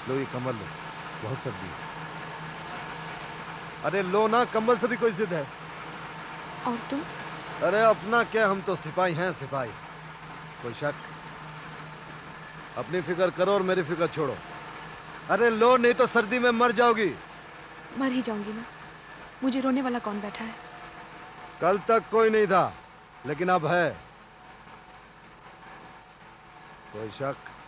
लो ये कम्बल लो, बहुत सर्दी है। अरे लो ना, कंबल से भी कोई जिद है। और तुम? अरे अपना क्या, हम तो सिपाही हैं सिपाही। कोई शक? अपनी फिक्र करो और मेरी फिक्र छोड़ो। अरे लो, नहीं तो सर्दी में मर जाओगी। मर ही जाऊंगी ना। मुझे रोने वाला कौन बैठा है? कल तक कोई नहीं था, लेकिन अब है। कोई शक?